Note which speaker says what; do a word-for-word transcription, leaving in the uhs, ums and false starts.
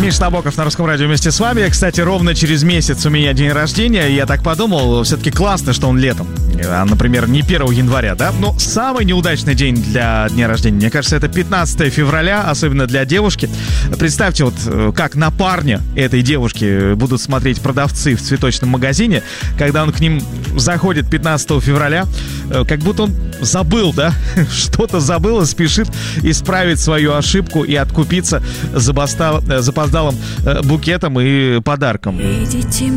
Speaker 1: Миша Набоков на Русском радио вместе с вами. Кстати, ровно через месяц у меня день рождения. Я так подумал, все-таки классно, что он летом. А, например, не первого января, да? Но самый неудачный день для дня рождения, мне кажется, это пятнадцатое февраля, особенно для девушки. Представьте, вот как на парня этой девушки будут смотреть продавцы в цветочном магазине, когда он к ним заходит пятнадцатого февраля, как будто он забыл, да? Что-то забыл и спешит исправить свою ошибку и откупиться запоздалым букетом и подарком.